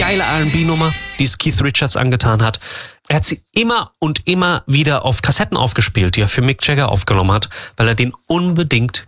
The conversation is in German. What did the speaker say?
geile R&B-Nummer, die es Keith Richards angetan hat. Er hat sie immer und immer wieder auf Kassetten aufgespielt, die er für Mick Jagger aufgenommen hat, weil er den unbedingt